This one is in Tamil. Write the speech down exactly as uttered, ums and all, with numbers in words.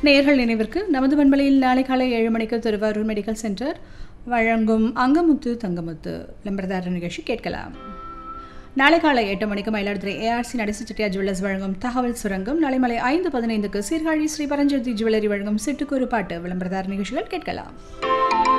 நேயர்கள் நினைவிற்கு நமது பண்பலையில் நாளை காலை ஏழு மணிக்கு திருவாரூர் மெடிக்கல் சென்டர் வழங்கும் அங்கமுத்து தங்கமுத்து விளம்பரதார நிகழ்ச்சி கேட்கலாம். நாளை காலை எட்டு மணிக்கு மயிலாடுதுறை ஏஆர்சி நடேச செட்டியார் ஜுவல்லர்ஸ் வழங்கும் தகவல் சுரங்கம். நாளை மாலை ஐந்து பதினைந்துக்கு சீர்காழி ஸ்ரீ பரஞ்சோதி ஜுவல்லரி வழங்கும் சிட்டுக்குரு பாட்டு விளம்பரதார நிகழ்ச்சிகள் கேட்கலாம்.